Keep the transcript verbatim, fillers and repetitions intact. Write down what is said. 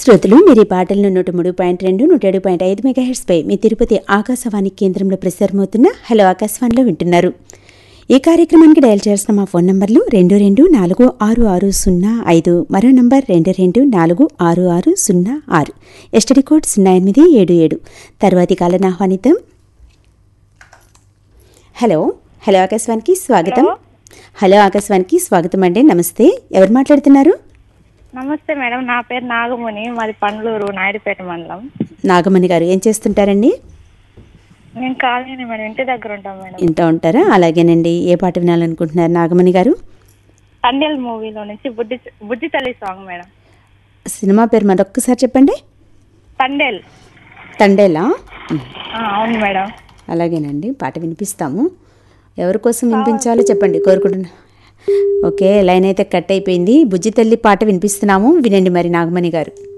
శ్రోతలు మీరు ఈ పాటలను నూట మూడు పాయింట్ రెండు నూట ఏడు పాయింట్ ఐదు మెగాహెర్ట్స్పై మీ తిరుపతి ఆకాశవాణి కేంద్రంలో ప్రసారమవుతున్న హలో ఆకాశవాణిలో వింటున్నారు. ఈ కార్యక్రమానికి డయల్ చేయాల్సిన మా ఫోన్ నంబర్లు రెండు రెండు నాలుగు ఆరు ఆరు సున్నా ఐదు, మరో నంబర్ రెండు రెండు నాలుగు ఆరు ఆరు సున్నా ఆరు, ఎస్టీడీ కోడ్ సున్నా ఎనిమిది ఏడు ఏడు. తర్వాతి కాలను ఆహ్వానిద్దాం. హలో హలో ఆకాశవాణికి స్వాగతం. హలో ఆకాశవాణికి స్వాగతం అండి. నమస్తే, ఎవరు మాట్లాడుతున్నారు? నమస్తే మేడం, నా పేరు నాగమణి, మాది పండ్లూరు నాయుడుపేట మండలం. నాగమణి గారు ఏం చేస్తుంటారండి? నేను కాలనీ మేడం, ఇంటి దగ్గర ఉంటాం మేడం. ఇంట ఉంటారా? అలాగేనండి. ఏ పాట వినాలనుకుంటున్నారు నాగమణి గారు? తండేల్ మూవీలో నుంచి బుద్ధి బుద్ధి తల్లి సాంగ్ మేడం. సినిమా పేరు మరొక్కసారి చెప్పండి. తండేల్. తండేలా? అవును మేడం. అలాగేనండి, పాట వినిపిస్తాము. ఎవరి కోసం వినిపించాలో చెప్పండి, కోరుకుంటున్నా. ఓకే, లైన్ అయితే కట్ అయిపోయింది. బుజ్జి తల్లి పాట వినిపిస్తున్నాము, వినండి మరి నాగమణి గారు.